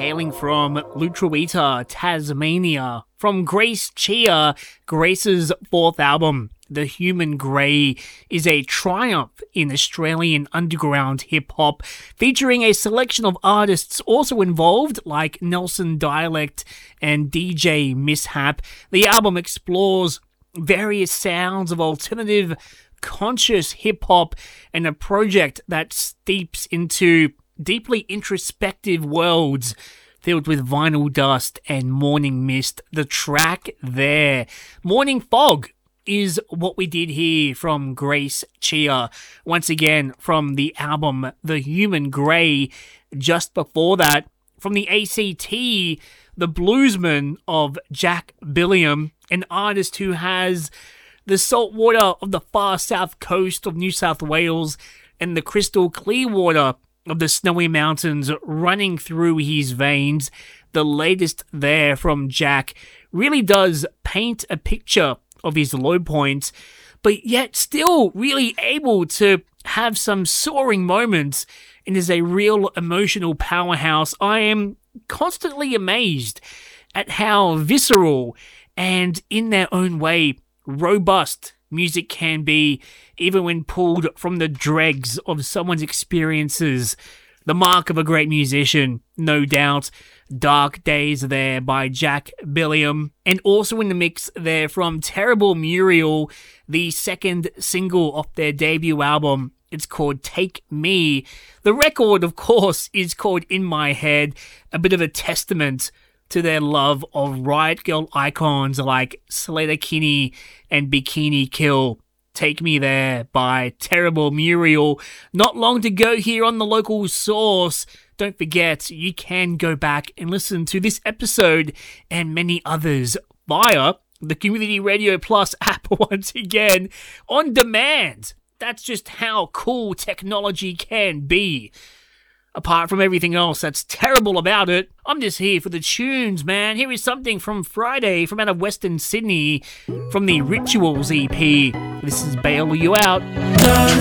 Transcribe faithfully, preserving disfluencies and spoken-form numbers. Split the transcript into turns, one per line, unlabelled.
hailing from Lutruwita, Tasmania. From Grace Chia, Grace's fourth album, The Human Grey, is a triumph in Australian underground hip-hop, featuring a selection of artists also involved, like Nelson Dialect and D J Mishap. The album explores various sounds of alternative, conscious hip-hop, and a project that steeps into deeply introspective worlds filled with vinyl dust and morning mist. The track there, Morning Fog, is what we did here from Grace Chia. Once again, from the album The Human Grey. Just before that, from the A C T, The Bluesman of Jack Billiam, an artist who has the salt water of the far south coast of New South Wales and the crystal clear water of the snowy mountains running through his veins. The latest there from Jack really does paint a picture of his low points, but yet still really able to have some soaring moments and is a real emotional powerhouse. I am constantly amazed at how visceral and, in their own way, robust music can be, even when pulled from the dregs of someone's experiences. The mark of a great musician, no doubt. Dark Days there by Jack Billiam. And also in the mix there from Terrible Muriel, the second single off their debut album. It's called Take Me. The record, of course, is called In My Head, a bit of a testament to their love of Riot Girl icons like Sleater-Kinney and Bikini Kill. Take Me There by Terrible Muriel. Not long to go here on The Local Source. Don't forget, you can go back and listen to this episode and many others via the Community Radio Plus app once again on demand. That's just how cool technology can be. Apart from everything else that's terrible about it, I'm just here for the tunes, man. Here is something from Friday from out of Western Sydney from the Rituals E P. This is Bail You Out.